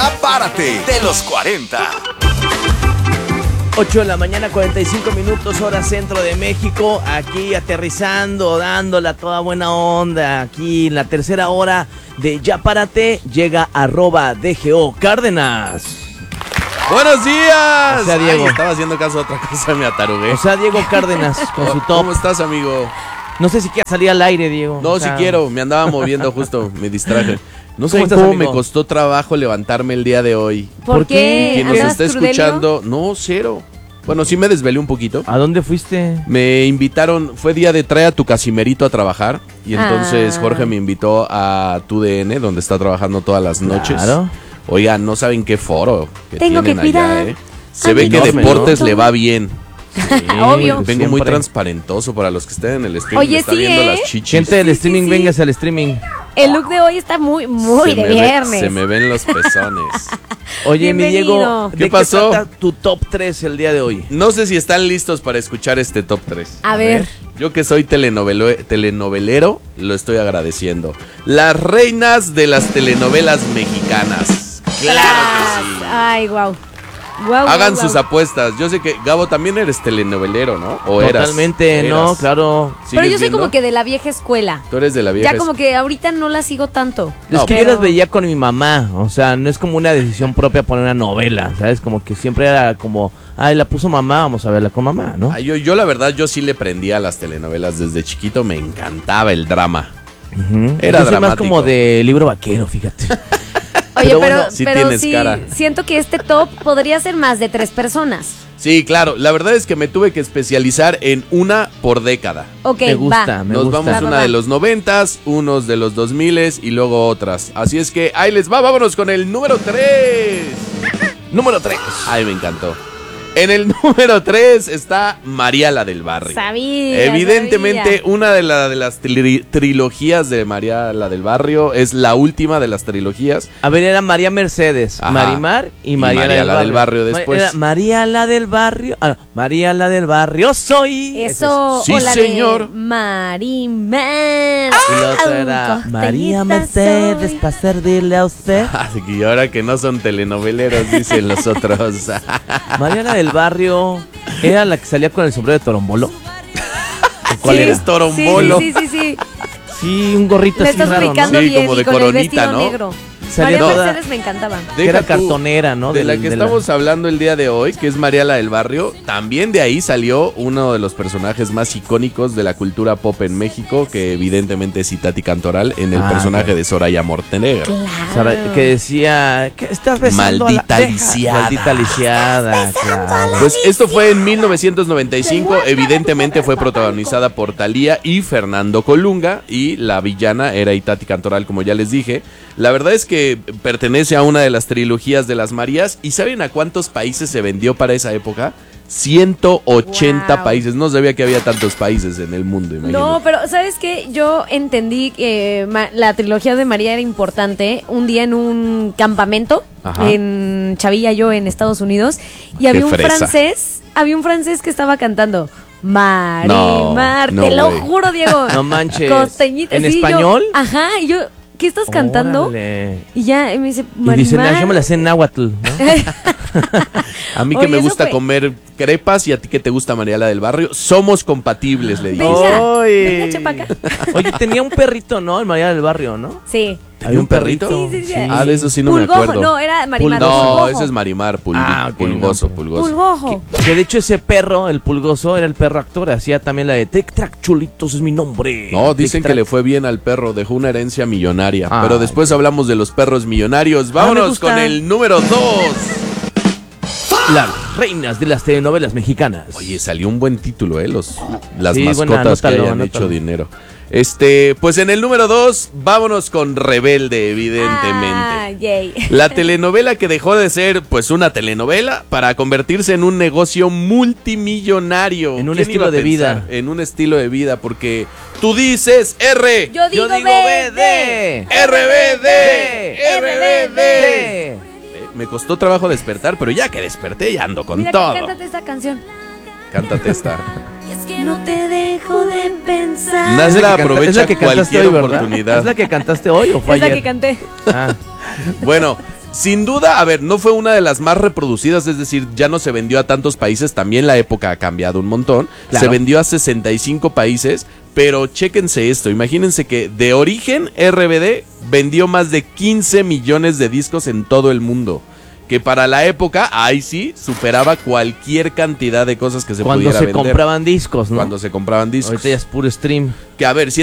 Ya párate de los 40. 8 de la mañana, 45 minutos, hora centro de México. Aquí aterrizando, dándola toda buena onda. Aquí en la tercera hora de Ya Párate llega @DGO Cárdenas. ¡Buenos días! O sea, Diego. Ay, estaba haciendo caso a otra cosa, me atarugué. O sea, Diego Cárdenas con su top. ¿Cómo estás, amigo? No sé si quieres salir al aire, Diego. No, O sea, si quiero, me andaba moviendo justo, me distraje. No sé ¿Cómo estás, cómo amigo? me costó trabajo levantarme el día de hoy. ¿Por qué? Quien nos ¿Andabas está crudelio? escuchando, no, cero. Bueno, sí me desvelé un poquito. ¿A dónde fuiste? Me invitaron, fue día de trae a tu Casimerito a trabajar. Y entonces Ah. Jorge me invitó a TUDN, donde está trabajando todas las noches. Claro. Oigan, no saben qué foro que Tengo tienen que cuidar allá, Se a ve mi que enorme, deportes ¿no? le va bien. Obvio. pues Vengo muy siempre. transparentoso para los que estén en el stream. Oye, me está sí, viendo ¿eh? las chichis. Gente del Sí, streaming, sí. véngase al streaming. El look de hoy está muy Se de me viernes. se me ven los pezones. Oye, mi Bienvenido. Diego, ¿de ¿Qué pasó? trata tu top 3 el día de hoy? No sé si están listos para escuchar este top 3. A ver. Yo que soy telenovelero, lo estoy agradeciendo. Las reinas de las telenovelas mexicanas. Claro que sí. Ay, wow. Wow, Hagan wow, sus wow. apuestas. Yo sé que, Gabo, también eres telenovelero, ¿no? ¿O eras? Totalmente, no, Eras. claro. Pero yo ¿Sigues soy como viendo? que de la vieja escuela. Tú eres de la vieja. Ya como que ahorita no la sigo tanto. Es No, que yo pero- las veía con mi mamá, o sea, no es como una decisión propia poner una novela, ¿sabes? Como que siempre era como, ay, la puso mamá, vamos a verla con mamá, ¿no? Ay, yo la verdad, yo sí le prendía a las telenovelas desde chiquito. Me encantaba el drama. Ujú. Era Yo soy más dramático. como de libro vaquero, fíjate. Oye, Pero pero, bueno, sí pero tienes sí, cara. siento que este top podría ser más de 3 personas. Sí, claro. La verdad es que me tuve que especializar en una por década. Ok, Me gusta, va. me Nos gusta. vamos Va, va, una va. de los 90s, unos de los 2000s y luego otras. Así es que ahí les va, vámonos con el número 3. Número 3. Ay, me encantó. En el número 3 está María la del Barrio. Sabía. Evidentemente, sabía. una de las trilogías de María la del Barrio es la última de las trilogías. A ver, era María Mercedes, Ajá. Marimar y María, María la del Barrio después. Era María la del Barrio. Ah, no, María la del Barrio soy. Eso, Sí, o la señor. de Marimar. Y la otra era María Mercedes, para servirle a usted. Así que ahora que no son telenoveleros, dicen los otros. María la del Barrio era la que salía con el sombrero de torombolo. ¿O ¿Cuál Sí, era? es torombolo? Sí, sí, sí, sí. Sí, un gorrito Me así estás raro, ubicando ¿no? Sí, bien como de y con coronita, el vestido ¿no? negro. Salía María toda- Mercedes me encantaba. Que era Deja tú, cartonera, ¿no? De la que de estamos hablando el día de hoy, que es María la del Barrio, también de ahí salió uno de los personajes más icónicos de la cultura pop en México, que evidentemente es Itati Cantoral, en el Ah, personaje claro. de Soraya Mortenegro. Sara- que decía, ¿qué estás besando? Maldita a la... Deja, lisiada. Maldita lisiada, claro. Pues esto fue en 1995, evidentemente fue protagonizada por Thalía y Fernando Colunga, y la villana era Itati Cantoral, como ya les dije. La verdad es que pertenece a una de las trilogías de las Marías, ¿y saben a cuántos países se vendió para esa época? 180 Wow. países, no sabía que había tantos países en el mundo, imagínate. No, pero ¿sabes qué? Yo entendí que la trilogía de María era importante un día en un campamento Ajá. en Chavilla, yo en Estados Unidos, y había un fresa. francés que estaba cantando Marimar, No, te lo güey. juro, Diego. No manches. Costeñita, ¿En sí, yo- español? ajá, y yo, ¿qué estás cantando? Órale. Y ya y me dice, Y dice, Marimar. "No, yo me la sé en náhuatl, ¿no? A mí que Oye, me eso gusta fue- comer crepas y a ti que te gusta María la del Barrio, somos compatibles, le dije. Venga, Oye. venga, chepa acá. Oye, tenía un perrito, ¿no? El María del Barrio, ¿no? Sí. ¿Había un perrito? Sí, sí, sí. Ah, de eso sí no Pulgojo, me acuerdo. no, era Marimar. No, Pulgojo. ese es Marimar, Ah, ok, pulgoso, no, pulgoso. Pulgojo. Que de hecho ese perro, el pulgoso, era el perro actor. Hacía también la de Tic Trac Chulitos, es mi nombre. No, dicen Tic que Trac. le fue bien al perro, dejó una herencia millonaria. Ah, pero después hablamos de los perros millonarios. me Vámonos gusta. con el número 2. Las reinas de las telenovelas mexicanas. Oye, salió un buen título, las Sí, bueno, mascotas que anótalo, hayan anótalo. hecho dinero. Pues en el número 2, vámonos con Rebelde, evidentemente. Ah, yay. La telenovela que dejó de ser pues una telenovela para convertirse en un negocio multimillonario. En un ¿Quién estilo iba a de vida. pensar? En un estilo de vida, porque tú dices R. Yo digo BD. RBD. RBD. BD. Me costó trabajo despertar, pero ya que desperté ya ando con Mira, todo. cántate esta canción. Cántate esta. Es que no te dejo de pensar. Nazla Es la que aprovecha cantaste cualquier hoy, ¿verdad? oportunidad. ¿Es la que cantaste hoy o fue Es la ayer? que canté. Ah, Bueno, Sin duda, a ver, no fue una de las más reproducidas, es decir, ya no se vendió a tantos países, también la época ha cambiado un montón. Claro. Se vendió a 65 países, pero chéquense esto, imagínense que de origen RBD vendió más de 15 millones de discos en todo el mundo. Que para la época, ahí sí, superaba cualquier cantidad de cosas que se Cuando pudiera se vender. compraban discos, ¿no? Cuando se compraban discos. Ahorita ya es puro stream. Que a ver, si